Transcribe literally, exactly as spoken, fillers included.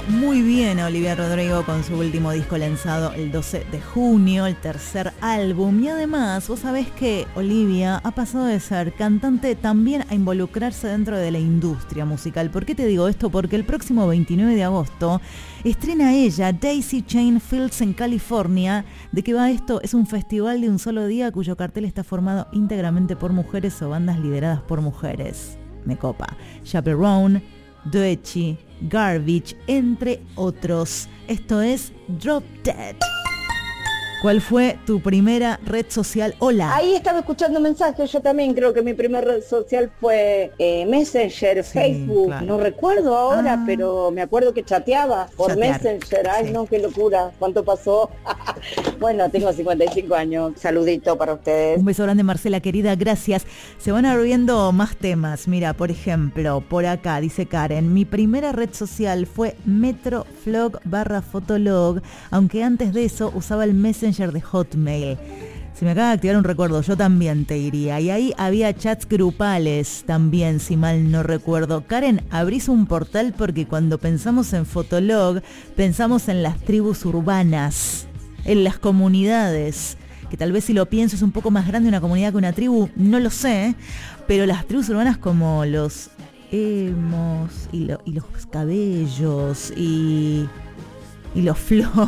muy bien a Olivia Rodrigo con su último disco lanzado el doce de junio, el tercer álbum. Y además, vos sabés que Olivia ha pasado de ser cantante también a involucrarse dentro de la industria musical. ¿Por qué te digo esto? Porque el próximo veintinueve de agosto estrena ella Daisy Chain Fields en California. ¿De qué va esto? Es un festival de un solo día cuyo cartel está formado íntegramente por mujeres o bandas lideradas por mujeres. Me copa. Chaperone, Doechii, Garbage, entre otros. Esto es Drop Dead. ¿Cuál fue tu primera red social? Hola. Ahí estaba escuchando mensajes, yo también creo que mi primera red social fue eh, Messenger, sí, Facebook, claro. No recuerdo ahora, ah. pero me acuerdo que chateaba por Chatear. Messenger. Ay, sí. No, qué locura, ¿cuánto pasó? Bueno, tengo cincuenta y cinco años, saludito para ustedes. Un beso grande, Marcela, querida, gracias. Se van abriendo más temas. Mira, por ejemplo, por acá dice Karen, mi primera red social fue Metroflog barra Fotolog, aunque antes de eso usaba el Messenger de Hotmail. Se me acaba de activar un recuerdo, yo también te diría. Y ahí había chats grupales también, si mal no recuerdo. Karen, abrís un portal porque cuando pensamos en Fotolog, pensamos en las tribus urbanas, en las comunidades, que tal vez si lo pienso es un poco más grande una comunidad que una tribu, no lo sé, pero las tribus urbanas como los emos y, lo, y los cabellos y, y los flores.